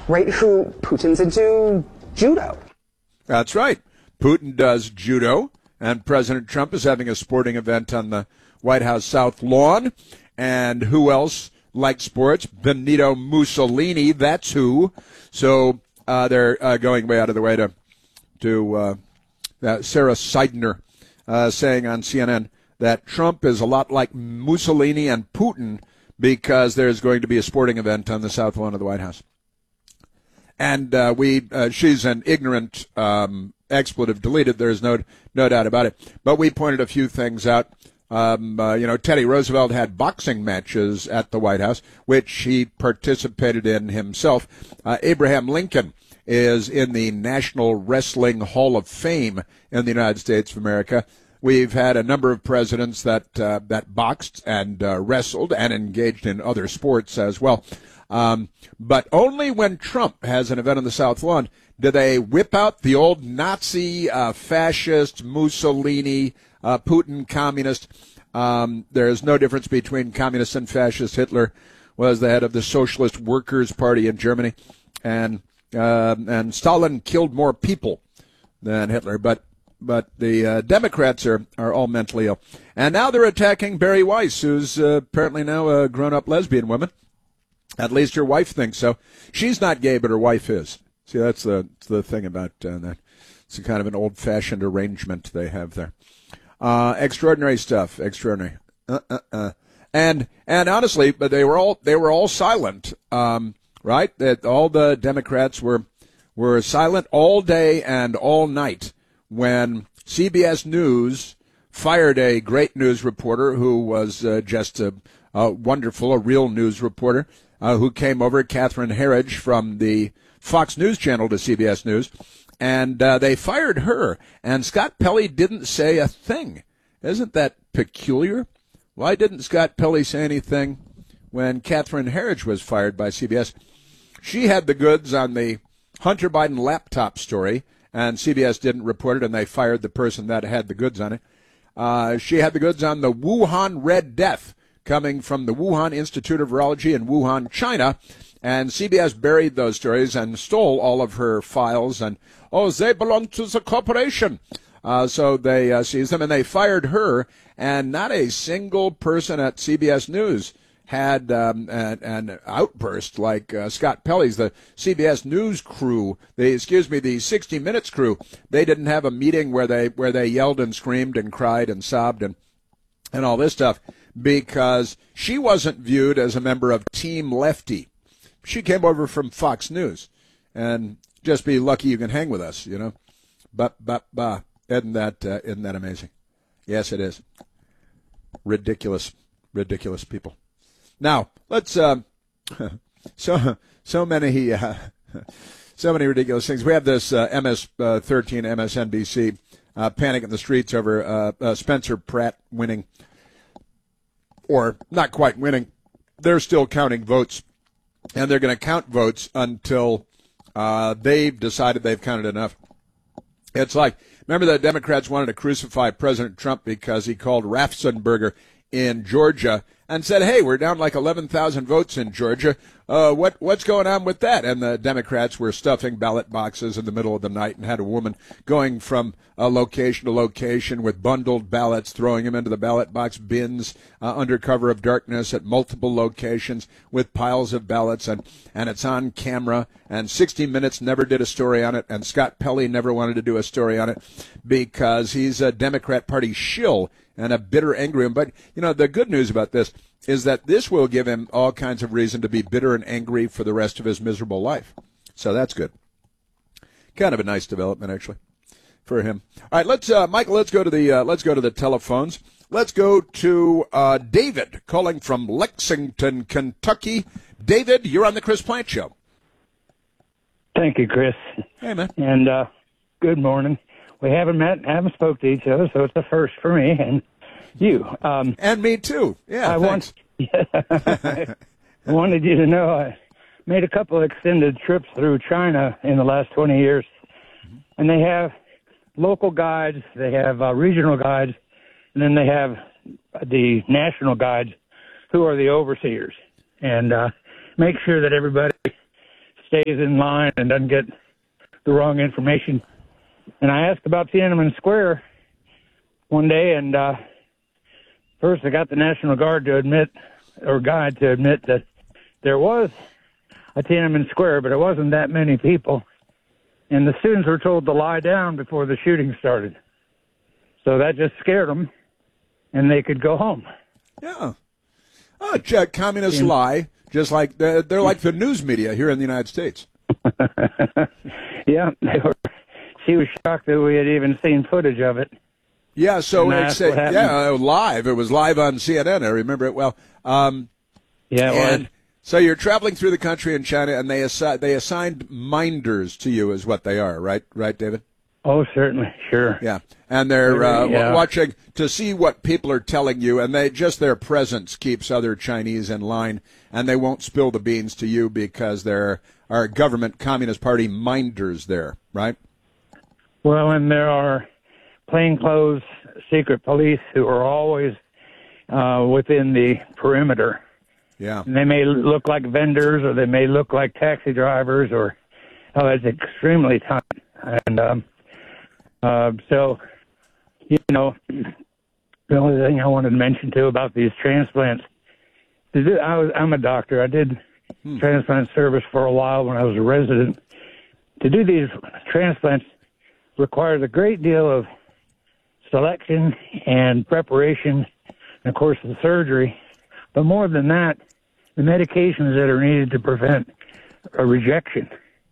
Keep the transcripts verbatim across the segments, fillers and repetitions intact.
right? Who Putin's into judo. That's right. Putin does judo, and President Trump is having a sporting event on the White House South Lawn. And who else likes sports? Benito Mussolini, that's who. So uh, they're uh, going way out of the way to, to uh, uh, Sarah Seidner uh, saying on C N N that Trump is a lot like Mussolini and Putin because there's going to be a sporting event on the South Lawn of the White House. And uh, we, uh, she's an ignorant um, expletive deleted. There's no no doubt about it. But we pointed a few things out. Um, uh, you know, Teddy Roosevelt had boxing matches at the White House, which he participated in himself. Uh, Abraham Lincoln is in the National Wrestling Hall of Fame in the United States of America. We've had a number of presidents that uh, that boxed and uh, wrestled and engaged in other sports as well. Um, but only when Trump has an event on the South Lawn do they whip out the old Nazi, uh, fascist, Mussolini, uh, Putin, communist. Um, there's no difference between communist and fascist. Hitler was the head of the Socialist Workers' Party in Germany, and uh, and Stalin killed more people than Hitler. But but the uh, Democrats are, are all mentally ill. And now they're attacking Bari Weiss, who's uh, apparently now a grown-up lesbian woman. At least her wife thinks so. She's not gay, but her wife is. See, that's the the thing about uh, that. It's a kind of an old-fashioned arrangement they have there. Uh, extraordinary stuff. Extraordinary. Uh, uh, uh. And and honestly, but they were all they were all silent, um, right? That all the Democrats were were silent all day and all night when C B S News fired a great news reporter who was uh, just a, a wonderful, a real news reporter. Uh, who came over, Catherine Herridge from the Fox News channel to C B S News, and uh, they fired her, and Scott Pelley didn't say a thing. Isn't that peculiar? Why didn't Scott Pelley say anything when Catherine Herridge was fired by C B S? She had the goods on the Hunter Biden laptop story, and C B S didn't report it, and they fired the person that had the goods on it. Uh, she had the goods on the Wuhan Red Death, coming from the Wuhan Institute of Virology in Wuhan, China, and C B S buried those stories and stole all of her files, and, oh, they belong to the corporation. Uh, so they uh, seized them, and they fired her, and not a single person at C B S News had um, an, an outburst like uh, Scott Pelley's. The C B S News crew, the excuse me, the sixty minutes crew, they didn't have a meeting where they where they yelled and screamed and cried and sobbed and and all this stuff, because she wasn't viewed as a member of Team Lefty. She came over from Fox News, and just be lucky you can hang with us, you know. But, but, bah. Isn't that, uh, isn't that amazing? Yes, it is. Ridiculous, ridiculous people. Now, let's, uh, so, so many, uh, so many ridiculous things. We have this uh, M S thirteen, M S N B C, uh, panic in the streets over uh, uh, Spencer Pratt winning. Or not quite winning. They're still counting votes, and they're going to count votes until uh, they've decided they've counted enough. It's like, remember the Democrats wanted to crucify President Trump because he called Raffensperger in Georgia and said, hey, we're down like eleven thousand votes in Georgia. Uh, what what's going on with that? And the Democrats were stuffing ballot boxes in the middle of the night and had a woman going from uh, location to location with bundled ballots, throwing them into the ballot box bins uh, under cover of darkness at multiple locations with piles of ballots. And, and it's on camera. And sixty minutes never did a story on it. And Scott Pelley never wanted to do a story on it because he's a Democrat Party shill and a bitter, angry one. But, you know, the good news about this is that this will give him all kinds of reason to be bitter and angry for the rest of his miserable life. So that's good. Kind of a nice development, actually, for him. All right, let's, uh, Michael, let's go to the, uh, let's go to the telephones. Let's go to uh, David calling from Lexington, Kentucky. David, you're on the Chris Plante Show. Thank you, Chris. Hey, man. And uh, good morning. We haven't met, haven't spoke to each other, so it's a first for me and you. Um, and me too. Yeah, I thanks. Want, I wanted you to know I made a couple of extended trips through China in the last twenty years, and they have local guides, they have uh, regional guides, and then they have the national guides who are the overseers. And uh, make sure that everybody stays in line and doesn't get the wrong information. And I asked about Tiananmen Square one day, and uh, first I got the National Guard to admit, or guide to admit that there was a Tiananmen Square, but it wasn't that many people. And the students were told to lie down before the shooting started. So that just scared them, and they could go home. Yeah. Oh, Jack, communists yeah. lie, just like they're, they're like the news media here in the United States. Yeah, they were. She was shocked that we had even seen footage of it. Yeah, so it's uh, yeah, uh, live. It was live on C N N. I remember it well. Um, yeah, it and was. So you're traveling through the country in China, and they assi- they assigned minders to you, is what they are, right? Right, David? Oh, certainly, sure. Yeah, and they're uh, yeah. watching to see what people are telling you, and they just their presence keeps other Chinese in line, and they won't spill the beans to you because there are government Communist Party minders there, right? Well, and there are plainclothes secret police who are always uh, within the perimeter. Yeah. And they may look like vendors, or they may look like taxi drivers, or oh, it's extremely tight. And um, uh, so, you know, the only thing I wanted to mention too about these transplants, is that I was I'm a doctor. I did hmm. transplant service for a while when I was a resident. To do these transplants requires a great deal of selection and preparation, and of course the surgery. But more than that, the medications that are needed to prevent a rejection.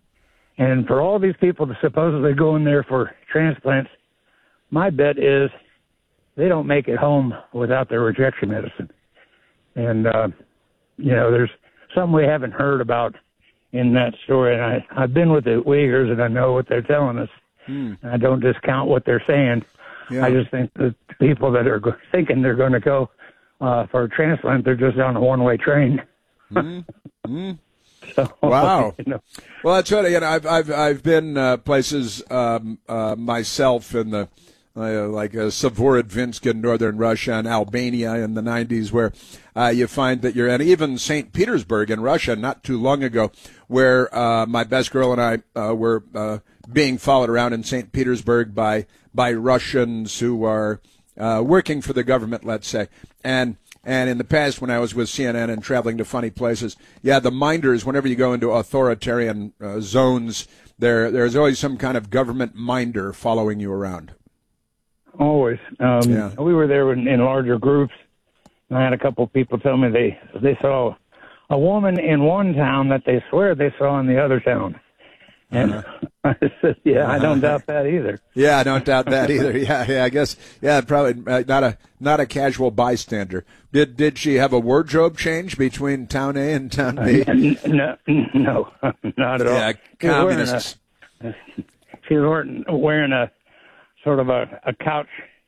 And for all these people to supposedly go in there for transplants, my bet is they don't make it home without their rejection medicine. And, uh, you know, there's some we haven't heard about in that story. And I, I've been with the Uyghurs, and I know what they're telling us. Hmm. I don't discount what they're saying. Yeah. I just think that the people that are go- thinking they're going to go Uh, for a transplant, they're just on a one-way train. mm. Mm. So, wow. You know. Well, that's right. You know, I've I've I've been uh, places um, uh, myself in the uh, like uh, Severodvinsk in northern Russia and Albania in the nineties, where uh, you find that you're, and even Saint Petersburg in Russia, not too long ago, where uh, my best girl and I uh, were uh, being followed around in Saint Petersburg by by Russians who are uh, working for the government, let's say. And and in the past, when I was with C N N and traveling to funny places, yeah, the minders, whenever you go into authoritarian uh, zones, there there's always some kind of government minder following you around. Always. Um, yeah. We were there in, in larger groups, and I had a couple of people tell me they, they saw a woman in one town that they swear they saw in the other town. And uh-huh. I said, yeah, I don't doubt that either. Yeah, I don't doubt that either. Yeah, yeah, I guess, yeah, probably uh, not a not a casual bystander. Did did she have a wardrobe change between town A and town B? Uh, no, no, not at all. Yeah, communists. She was wearing a, wearing a sort of a, a couch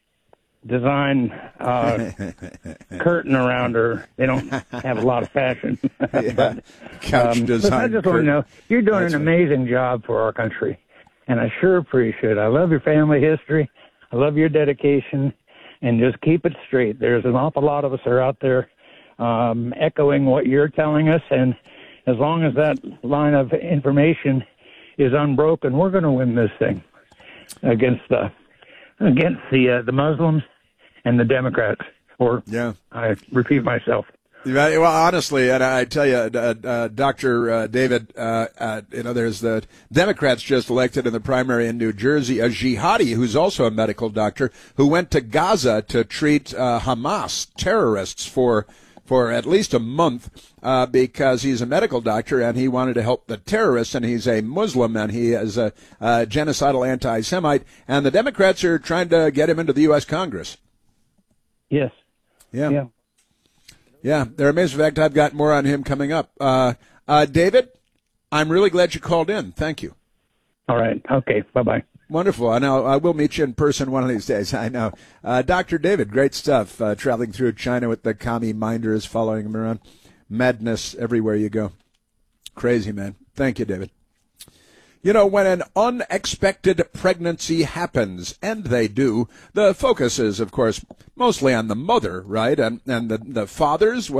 design uh, curtain around her. They don't have a lot of fashion. Yeah, but, couch um, design. I just want to know, you're doing That's an right. amazing job for our country, and I sure appreciate it. I love your family history. I love your dedication, and just keep it straight. There's an awful lot of us are out there um, echoing what you're telling us, and as long as that line of information is unbroken, we're going to win this thing against the against the uh, the Muslims and the Democrats, or yeah. I repeat myself. Well, honestly, and I tell you, uh, uh, Doctor Uh, David, uh, uh, you know, there's the Democrats just elected in the primary in New Jersey a jihadi who's also a medical doctor who went to Gaza to treat uh, Hamas terrorists for for at least a month uh, because he's a medical doctor and he wanted to help the terrorists, and he's a Muslim and he is a, a genocidal anti-Semite, and the Democrats are trying to get him into the U S Congress. Yes. Yeah. Yeah. Yeah, they're amazed. In fact, I've got more on him coming up. Uh, uh, David, I'm really glad you called in. Thank you. All right. Okay. Bye-bye. Wonderful. I know I will meet you in person one of these days. I know. Uh, Doctor David, great stuff. Uh, traveling through China with the commie minders following him around. Madness everywhere you go. Crazy, man. Thank you, David. You know, when an unexpected pregnancy happens, and they do, the focus is, of course, mostly on the mother, right? And and the, the fathers, well,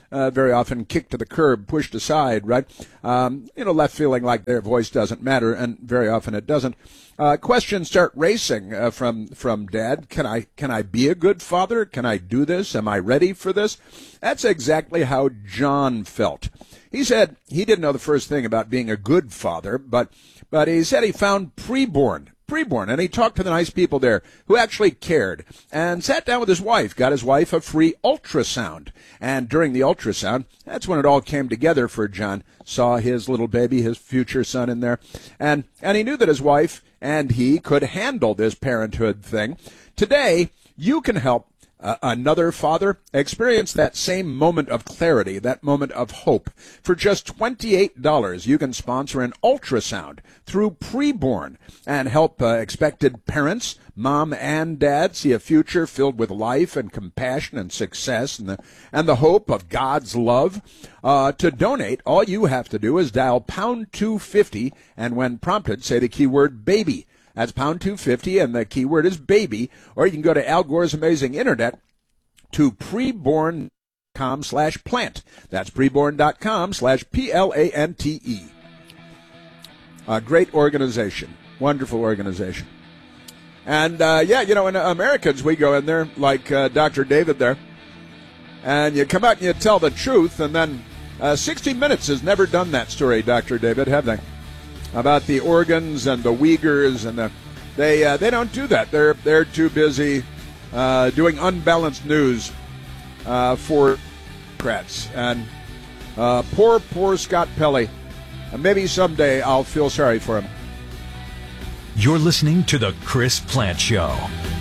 uh, very often kicked to the curb, pushed aside, right? Um, you know, left feeling like their voice doesn't matter, and very often it doesn't. Uh, questions start racing uh, from from Dad. Can I can I be a good father? Can I do this? Am I ready for this? That's exactly how John felt. He said he didn't know the first thing about being a good father, but but he said he found preborn. Preborn, and he talked to the nice people there who actually cared, and sat down with his wife, got his wife a free ultrasound. And during the ultrasound, that's when it all came together for John. Saw his little baby, his future son in there, and and he knew that his wife and he could handle this parenthood thing. Today, you can help Uh, another father experience that same moment of clarity, that moment of hope. For just twenty-eight dollars, you can sponsor an ultrasound through Preborn and help uh, expected parents, mom and dad, see a future filled with life and compassion and success and the, and the hope of God's love. Uh, to donate, all you have to do is dial pound two fifty, and when prompted, say the keyword baby. That's pound two fifty, and the keyword is baby. Or you can go to Al Gore's Amazing Internet to preborn dot com slash plant. That's preborn dot com slash P L A N T E. A great organization. Wonderful organization. And, uh, yeah, you know, in Americans, we go in there, like uh, Doctor David there, and you come out and you tell the truth, and then uh, sixty minutes has never done that story, Doctor David, have they? About the organs and the Uyghurs, and the, they uh, they don't do that. They're they're too busy uh, doing unbalanced news uh, for Democrats. And uh, poor poor Scott Pelley. Uh, maybe someday I'll feel sorry for him. You're listening to the Chris Plante Show.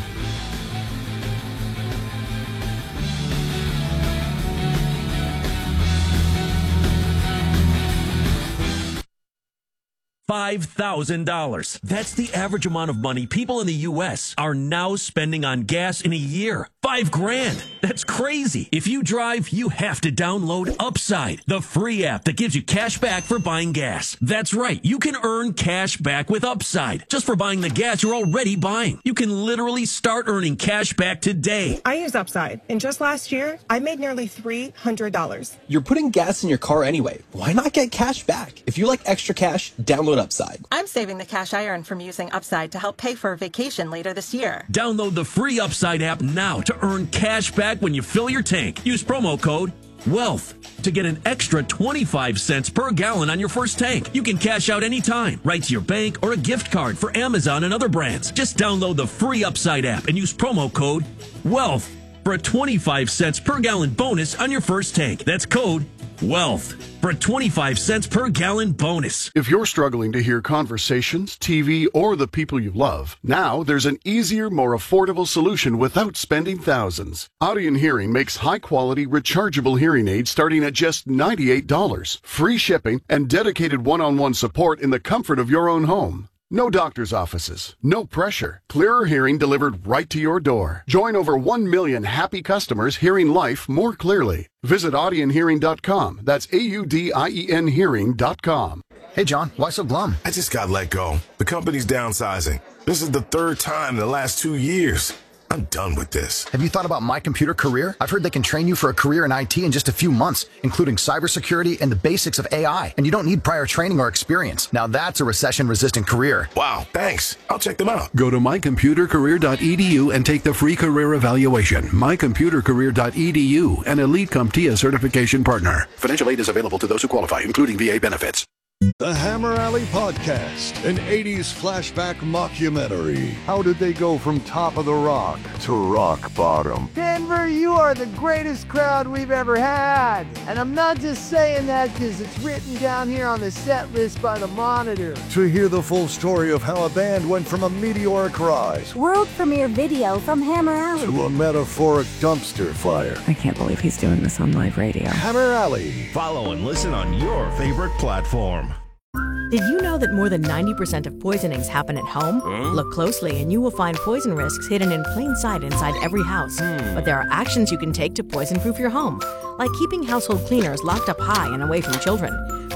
five thousand dollars. That's the average amount of money people in the U S are now spending on gas in a year. Five grand. That's crazy. If you drive, you have to download Upside, the free app that gives you cash back for buying gas. That's right. You can earn cash back with Upside just for buying the gas you're already buying. You can literally start earning cash back today. I use Upside, and just last year, I made nearly three hundred dollars. You're putting gas in your car anyway. Why not get cash back? If you like extra cash, download Upside. I'm saving the cash I earn from using Upside to help pay for a vacation later this year. Download the free Upside app now to earn cash back when you fill your tank. Use promo code WEALTH to get an extra twenty-five cents per gallon on your first tank. You can cash out anytime, right to your bank or a gift card for Amazon and other brands. Just download the free Upside app and use promo code WEALTH for a twenty-five cents per gallon bonus on your first tank. That's code WEALTH for a twenty-five cents per gallon bonus. If you're struggling to hear conversations, T V, or the people you love, now there's an easier, more affordable solution without spending thousands. Audion Hearing makes high-quality, rechargeable hearing aids starting at just ninety-eight dollars, free shipping, and dedicated one-on-one support in the comfort of your own home. No doctor's offices, no pressure, clearer hearing delivered right to your door. Join over one million happy customers hearing life more clearly. Visit audion hearing dot com. That's A U D I E N hearing dot com. Hey, John, why so glum? I just got let go. The company's downsizing. This is the third time in the last two years. I'm done with this. Have you thought about My Computer Career? I've heard they can train you for a career in I T in just a few months, including cybersecurity and the basics of A I. And you don't need prior training or experience. Now that's a recession-resistant career. Wow, thanks. I'll check them out. Go to my computer career dot e d u and take the free career evaluation. my computer career dot e d u, an Elite CompTIA certification partner. Financial aid is available to those who qualify, including V A benefits. The Hammer Alley Podcast, an eighties flashback mockumentary. How did they go from top of the rock to rock bottom? Denver, you are the greatest crowd we've ever had. And I'm not just saying that because it's written down here on the set list by the Monitor. To hear the full story of how a band went from a meteoric rise, world premiere video from Hammer Alley, to a metaphoric dumpster fire. I can't believe he's doing this on live radio. Hammer Alley. Follow and listen on your favorite platform. Did you know that more than ninety percent of poisonings happen at home? Huh? Look closely and you will find poison risks hidden in plain sight inside every house. Hmm. But there are actions you can take to poison-proof your home, like keeping household cleaners locked up high and away from children.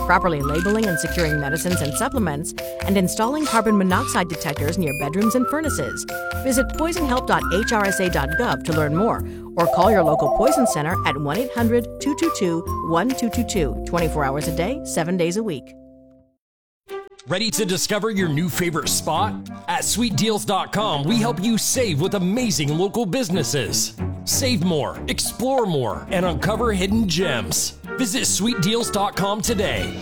properly labeling and securing medicines and supplements, and installing carbon monoxide detectors near bedrooms and furnaces. Visit poison help dot H R S A dot gov to learn more, or call your local poison center at one eight hundred two two two one two two two, twenty-four hours a day, seven days a week. Ready to discover your new favorite spot? At sweet deals dot com, we help you save with amazing local businesses. Save more, explore more, and uncover hidden gems. Visit sweet deals dot com today.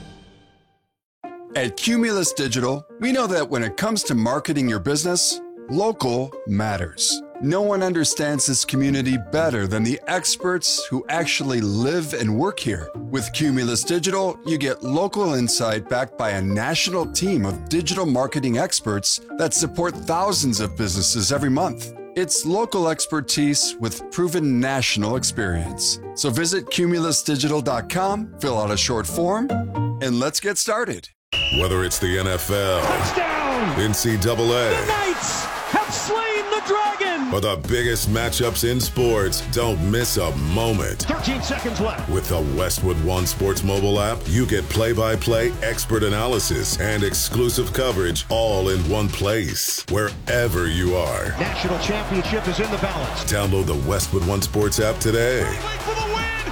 At Cumulus Digital, we know that when it comes to marketing your business, local matters. No one understands this community better than the experts who actually live and work here. With Cumulus Digital, you get local insight backed by a national team of digital marketing experts that support thousands of businesses every month. It's local expertise with proven national experience. So visit cumulus digital dot com, fill out a short form, and let's get started. Whether it's the N F L, touchdown, N C double A, the Knights have slain the dragon, or the biggest matchups in sports, don't miss a moment. thirteen seconds left. With the Westwood One Sports mobile app, you get play-by-play expert analysis and exclusive coverage all in one place, wherever you are. National championship is in the balance. Download the Westwood One Sports app today. For the win.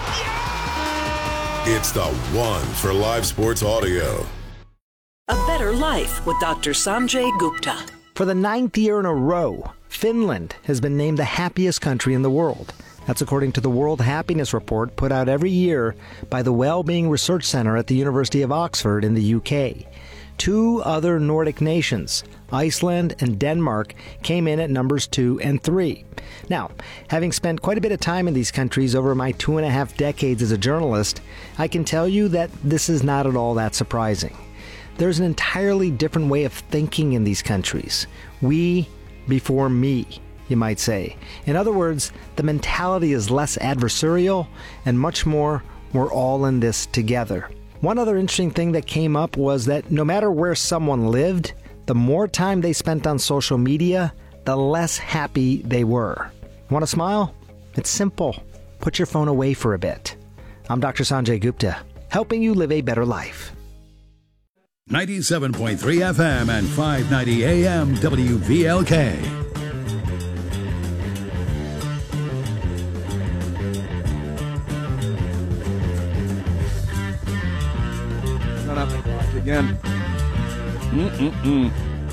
Yeah! It's the one for live sports audio. A better life with Doctor Sanjay Gupta. For the ninth year in a row, Finland has been named the happiest country in the world. That's according to the World Happiness Report put out every year by the Wellbeing Research Center at the University of Oxford in the U K. Two other Nordic nations, Iceland and Denmark, came in at numbers two and three. Now, having spent quite a bit of time in these countries over my two and a half decades as a journalist, I can tell you that this is not at all that surprising. There's an entirely different way of thinking in these countries. We before me, you might say. In other words, the mentality is less adversarial and much more, we're all in this together. One other interesting thing that came up was that no matter where someone lived, the more time they spent on social media, the less happy they were. Want to smile? It's simple. Put your phone away for a bit. I'm Doctor Sanjay Gupta, helping you live a better life. ninety-seven point three F M and five ninety A M W V L K. Turn up the clock again. Mm-mm-mm.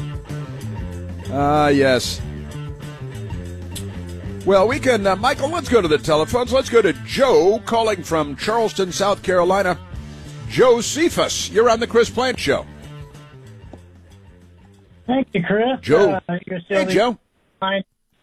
Ah, yes. Well, we can, uh, Michael, let's go to the telephones. Let's go to Joe calling from Charleston, South Carolina. Joe Cephas, you're on the Chris Plant Show. Thank you, Chris. Joe. Uh, you're still hey, Joe. Fine.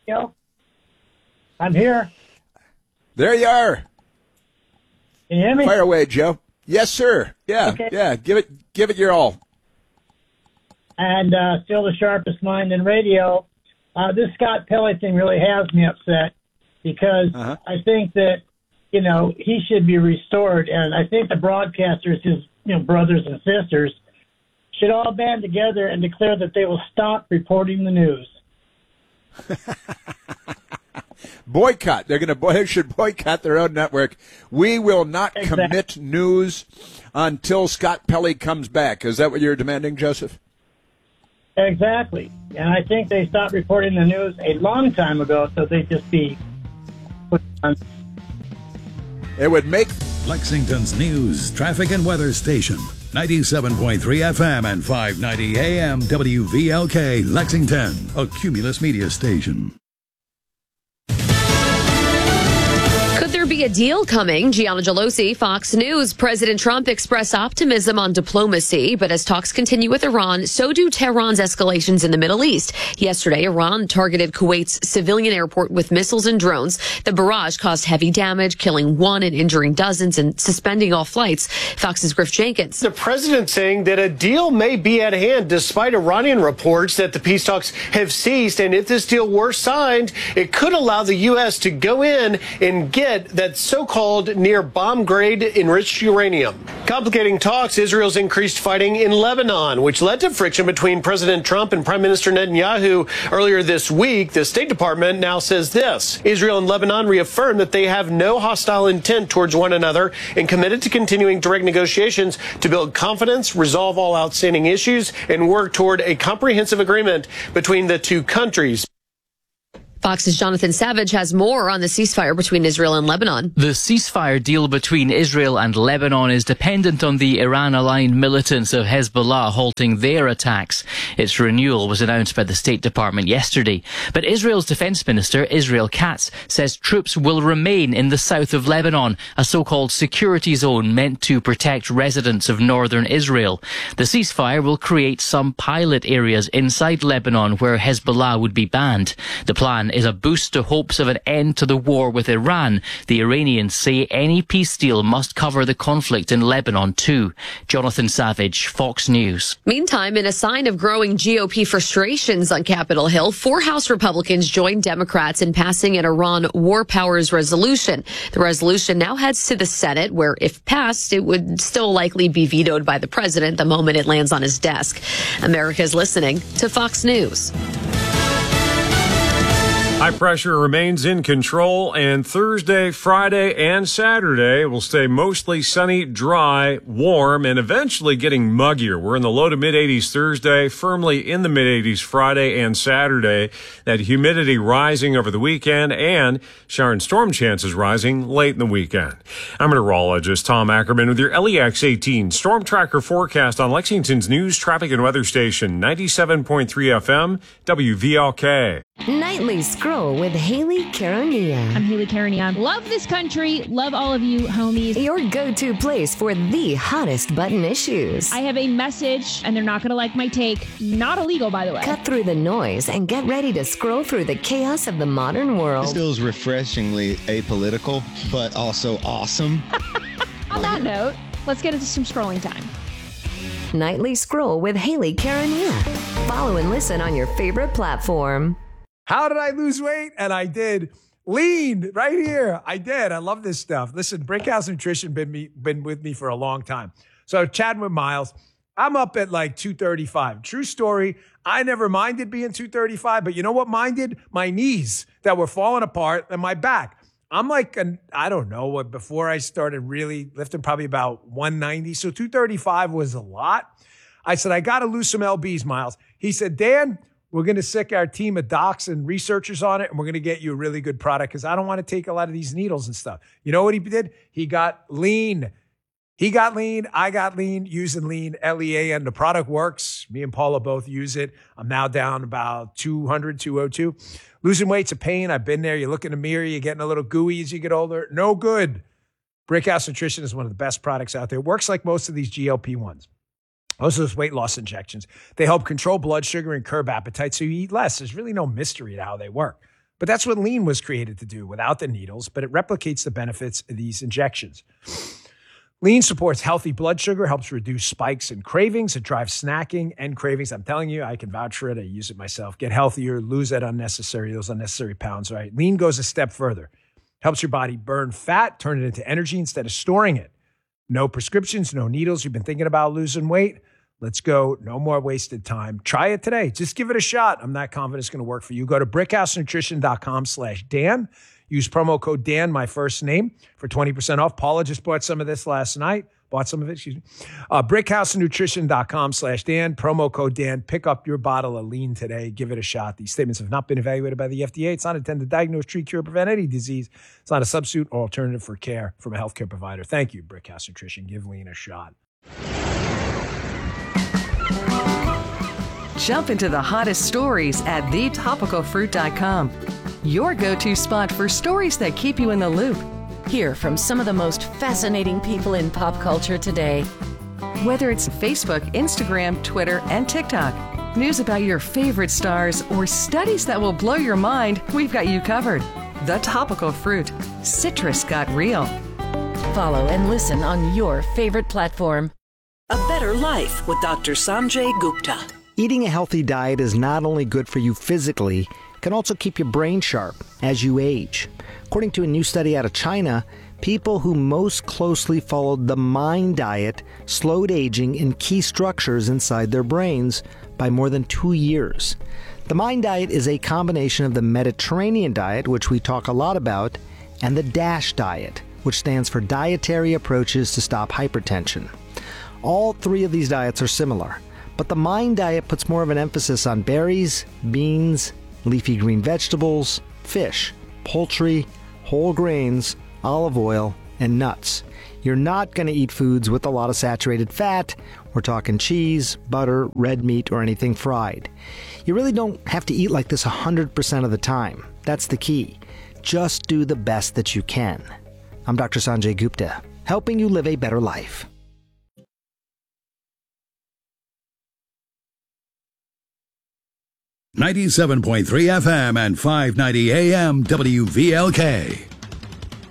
I'm here. There you are. Can you hear me? Fire away, Joe. Yes, sir. Yeah, okay. yeah. Give it, give it your all. And uh, still the sharpest mind in radio. Uh, this Scott Pelley thing really has me upset because uh-huh. I think that, you know, he should be restored. And I think the broadcasters, his you know, brothers and sisters, should all band together and declare that they will stop reporting the news. Boycott. They're going to boy- should boycott their own network. We will not exactly. commit news until Scott Pelley comes back. Is that what you're demanding, Joseph? Exactly. And I think they stopped reporting the news a long time ago, so they just be put on. It would make Lexington's news, traffic, and weather station. ninety-seven point three F M and five ninety A M W V L K, Lexington, a Cumulus media station. Could there be a deal coming? Gianna Gelosi, Fox News. President Trump expressed optimism on diplomacy, but as talks continue with Iran, so do Tehran's escalations in the Middle East. Yesterday, Iran targeted Kuwait's civilian airport with missiles and drones. The barrage caused heavy damage, killing one and injuring dozens and suspending all flights. Fox's Griff Jenkins. The president saying that a deal may be at hand despite Iranian reports that the peace talks have ceased. And if this deal were signed, it could allow the U S to go in and get the that's so-called near bomb-grade enriched uranium. Complicating talks, Israel's increased fighting in Lebanon, which led to friction between President Trump and Prime Minister Netanyahu earlier this week. The State Department now says this: Israel and Lebanon reaffirmed that they have no hostile intent towards one another and committed to continuing direct negotiations to build confidence, resolve all outstanding issues, and work toward a comprehensive agreement between the two countries. Fox's Jonathan Savage has more on the ceasefire between Israel and Lebanon. The ceasefire deal between Israel and Lebanon is dependent on the Iran-aligned militants of Hezbollah halting their attacks. Its renewal was announced by the State Department yesterday. But Israel's Defense Minister, Israel Katz, says troops will remain in the south of Lebanon, a so-called security zone meant to protect residents of northern Israel. The ceasefire will create some pilot areas inside Lebanon where Hezbollah would be banned. The plan is a boost to hopes of an end to the war with Iran. The Iranians say any peace deal must cover the conflict in Lebanon too. Jonathan Savage, Fox News. Meantime, in a sign of growing G O P frustrations on Capitol Hill, four House Republicans joined Democrats in passing an Iran war powers resolution. The resolution now heads to the Senate, where if passed, it would still likely be vetoed by the president the moment it lands on his desk. America's listening to Fox News. High pressure remains in control, and Thursday, Friday, and Saturday will stay mostly sunny, dry, warm, and eventually getting muggier. We're in the low to mid eighties Thursday, firmly in the mid eighties Friday and Saturday. That humidity rising over the weekend, and shower and storm chances rising late in the weekend. I'm meteorologist Tom Ackerman with your L E X eighteen Storm Tracker forecast on Lexington's news, traffic, and weather station, ninety-seven point three F M, W V L K. Nightly Scroll with Haley Karania. I'm Haley Karania. Love this country. Love all of you, homies. Your go-to place for the hottest button issues. I have a message, and they're not going to like my take. Not illegal, by the way. Cut through the noise and get ready to scroll through the chaos of the modern world. This feels refreshingly apolitical, but also awesome. On that note, let's get into some scrolling time. Nightly Scroll with Haley Karania. Follow and listen on your favorite platform. How did I lose weight? And I did. Lean right here. I did. I love this stuff. Listen, Brickhouse Nutrition been me been with me for a long time. So chatting with Miles, I'm up at like two thirty-five. True story. I never minded being two thirty-five, but you know what minded? My knees that were falling apart and my back. I'm like, an, I don't know what, before I started really lifting, probably about one ninety. So two thirty-five was a lot. I said, I got to lose some L Bs, Miles. He said, Dan, we're going to sick our team of docs and researchers on it, and we're going to get you a really good product because I don't want to take a lot of these needles and stuff. You know what he did? He got lean. He got lean. I got lean using lean, L E A N. The product works. Me and Paula both use it. I'm now down about two hundred, two oh two. Losing weight's a pain. I've been there. You look in the mirror. You're getting a little gooey as you get older. No good. Brickhouse Nutrition is one of the best products out there. It works like most of these G L P ones. Most of those weight loss injections, they help control blood sugar and curb appetite so you eat less. There's really no mystery to how they work. But that's what lean was created to do without the needles, but it replicates the benefits of these injections. Lean supports healthy blood sugar, helps reduce spikes and cravings. It drives snacking and cravings. I'm telling you, I can vouch for it. I use it myself. Get healthier, lose that unnecessary, those unnecessary pounds, right? Lean goes a step further. Helps your body burn fat, turn it into energy instead of storing it. No prescriptions, no needles. You've been thinking about losing weight? Let's go. No more wasted time. Try it today. Just give it a shot. I'm not confident it's going to work for you. Go to brickhousenutrition.com slash Dan. Use promo code Dan, my first name, for twenty percent off. Paula just bought some of this last night. Bought some of it, excuse me. Uh, brickhousenutrition.com slash Dan. Promo code Dan. Pick up your bottle of lean today. Give it a shot. These statements have not been evaluated by the F D A. It's not intended to diagnose, treat, cure, prevent any disease. It's not a substitute or alternative for care from a healthcare provider. Thank you, Brickhouse Nutrition. Give lean a shot. Jump into the hottest stories at the topical fruit dot com. Your go-to spot for stories that keep you in the loop. Hear from some of the most fascinating people in pop culture today. Whether it's Facebook, Instagram, Twitter, and TikTok, news about your favorite stars, or studies that will blow your mind, we've got you covered. The Topical Fruit. Citrus got real. Follow and listen on your favorite platform. A Better Life with Doctor Sanjay Gupta. Eating a healthy diet is not only good for you physically, can also keep your brain sharp as you age. According to a new study out of China, people who most closely followed the MIND diet slowed aging in key structures inside their brains by more than two years. The MIND diet is a combination of the Mediterranean diet, which we talk a lot about, and the DASH diet, which stands for Dietary Approaches to Stop Hypertension. All three of these diets are similar, but the MIND diet puts more of an emphasis on berries, beans, leafy green vegetables, fish, poultry, whole grains, olive oil, and nuts. You're not going to eat foods with a lot of saturated fat. We're talking cheese, butter, red meat, or anything fried. You really don't have to eat like this one hundred percent of the time. That's the key. Just do the best that you can. I'm Doctor Sanjay Gupta, helping you live a better life. ninety-seven point three F M and five ninety A M W V L K.